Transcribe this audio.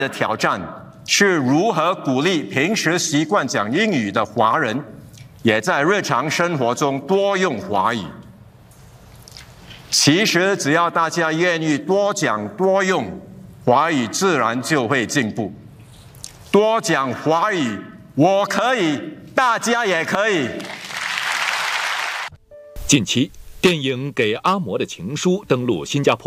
的挑战是如何鼓励平时习惯讲英语的华人，也在日常生活中多用华语。其实，只要大家愿意多讲多用，华语自然就会进步。多讲华语，我可以，大家也可以。 近期，电影《给阿嬷的情书》登陆新加坡。